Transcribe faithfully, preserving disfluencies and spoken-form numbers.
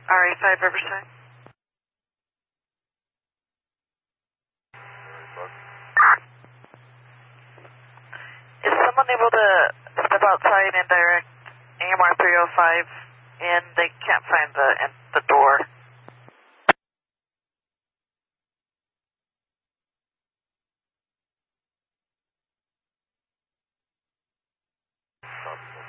R A five Riverside. Is someone able to step outside and direct A M R three oh five, and they can't find the, the door?